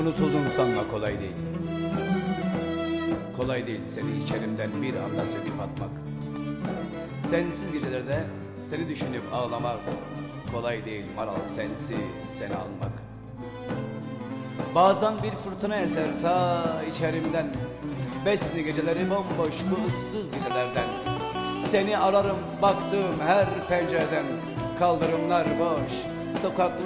Unutuldun sanma, kolay değil. Kolay değil seni içerimden bir anda söküp atmak. Sensiz gecelerde seni düşünüp ağlamak. Kolay değil maral sensiz seni almak. Bazen bir fırtına eser ta içerimden. Besli geceleri bomboş bu ıssız gecelerden. Seni ararım baktığım her pencereden. Kaldırımlar boş, sokaklar